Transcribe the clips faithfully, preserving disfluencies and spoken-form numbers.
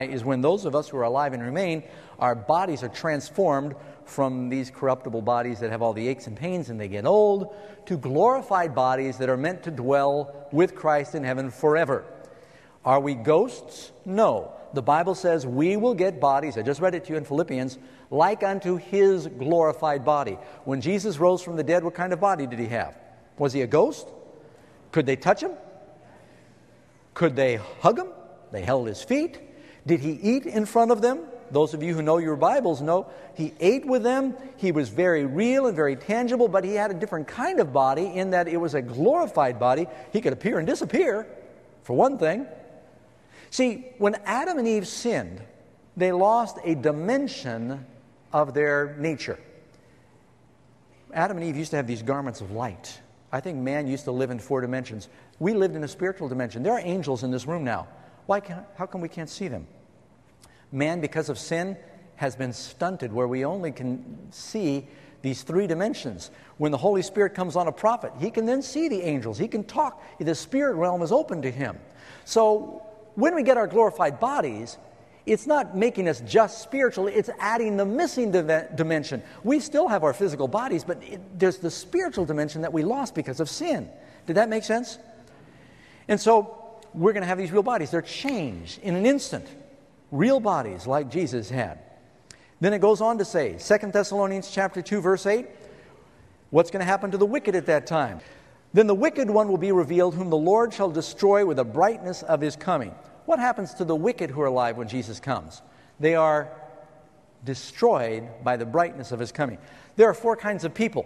is when those of us who are alive and remain, our bodies are transformed from these corruptible bodies that have all the aches and pains and they get old, to glorified bodies that are meant to dwell with Christ in heaven forever. Are we ghosts? No. The Bible says we will get bodies, I just read it to you in Philippians, like unto His glorified body. When Jesus rose from the dead, what kind of body did He have? Was He a ghost? Could they touch Him? Could they hug Him? They held His feet. Did He eat in front of them? Those of you who know your Bibles know He ate with them. He was very real and very tangible, but He had a different kind of body in that it was a glorified body. He could appear and disappear, for one thing. See, when Adam and Eve sinned, they lost a dimension of their nature. Adam and Eve used to have these garments of light. I think man used to live in four dimensions. We lived in a spiritual dimension. There are angels in this room now. Why can't, how come we can't see them? Man, because of sin, has been stunted where we only can see these three dimensions. When the Holy Spirit comes on a prophet, he can then see the angels. He can talk. The spirit realm is open to him. So when we get our glorified bodies, it's not making us just spiritual. It's adding the missing di- dimension. We still have our physical bodies, but it, there's the spiritual dimension that we lost because of sin. Did that make sense? And so we're going to have these real bodies. They're changed in an instant. Real bodies like Jesus had. Then it goes on to say, Second Thessalonians chapter two, verse eight, what's going to happen to the wicked at that time? Then the wicked one will be revealed, whom the Lord shall destroy with the brightness of His coming. What happens to the wicked who are alive when Jesus comes? They are destroyed by the brightness of His coming. There are four kinds of people.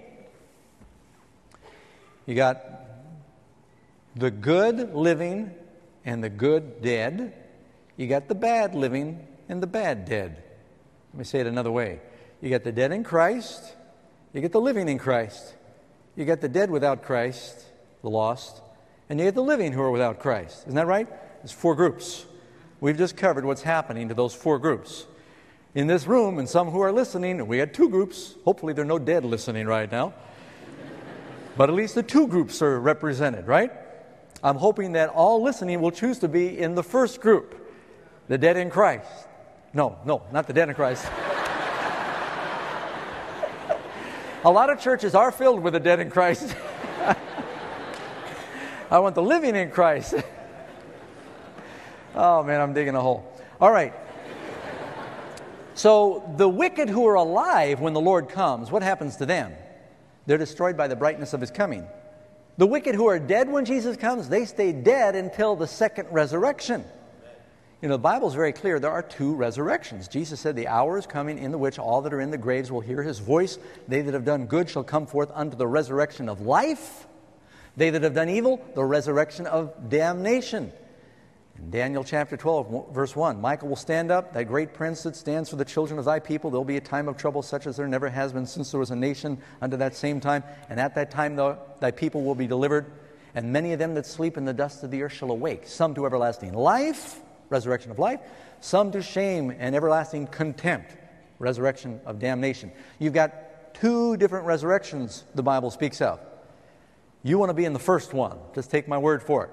You got the good living and the good dead. You got the bad living and the bad dead. Let me say it another way. You got the dead in Christ. You get the living in Christ. You got the dead without Christ, the lost. And you get the living who are without Christ. Isn't that right? There's four groups. We've just covered what's happening to those four groups. In this room, and some who are listening, we had two groups. Hopefully there are no dead listening right now. But at least the two groups are represented, right? I'm hoping that all listening will choose to be in the first group. The dead in Christ. No, no, not the dead in Christ. A lot of churches are filled with the dead in Christ. I want the living in Christ. Oh, man, I'm digging a hole. All right. So the wicked who are alive when the Lord comes, what happens to them? They're destroyed by the brightness of His coming. The wicked who are dead when Jesus comes, they stay dead until the second resurrection. You know, the Bible is very clear. There are two resurrections. Jesus said, the hour is coming in the which all that are in the graves will hear His voice. They that have done good shall come forth unto the resurrection of life. They that have done evil, the resurrection of damnation. In Daniel chapter twelve, verse one, Michael will stand up, that great prince that stands for the children of thy people. There will be a time of trouble such as there never has been since there was a nation unto that same time. And at that time the, thy people will be delivered. And many of them that sleep in the dust of the earth shall awake, some to everlasting life, resurrection of life, some to shame and everlasting contempt, resurrection of damnation. You've got two different resurrections the Bible speaks of. You want to be in the first one. Just take my word for it.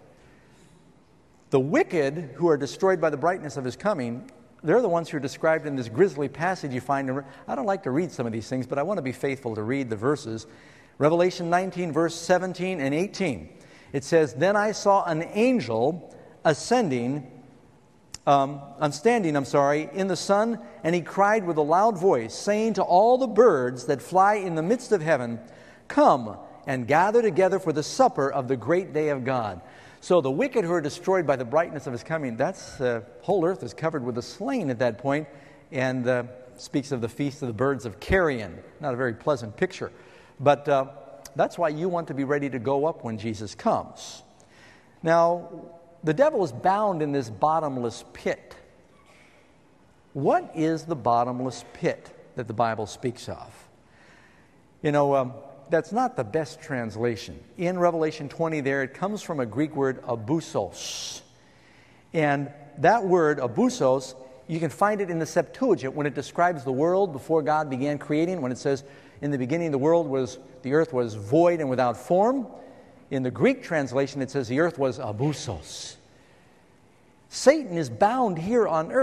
The wicked who are destroyed by the brightness of His coming, they're the ones who are described in this grisly passage you find. In, I don't like to read some of these things, but I want to be faithful to read the verses. Revelation nineteen, verse seventeen and eighteen. It says, Then I saw an angel ascending Um, I'm standing, I'm sorry, in the sun, and he cried with a loud voice, saying to all the birds that fly in the midst of heaven, Come and gather together for the supper of the great day of God. So the wicked who are destroyed by the brightness of His coming, that's, uh, whole earth is covered with the slain at that point, and uh, speaks of the feast of the birds of carrion. Not a very pleasant picture. But uh, that's why you want to be ready to go up when Jesus comes. Now, the devil is bound in this bottomless pit. What is the bottomless pit that the Bible speaks of? You know, um, that's not the best translation. In Revelation twenty there, it comes from a Greek word, abusos. And that word, abusos, you can find it in the Septuagint when it describes the world before God began creating, when it says, in the beginning the world was, the earth was void and without form. In the Greek translation, it says the earth was abusos. Satan is bound here on earth.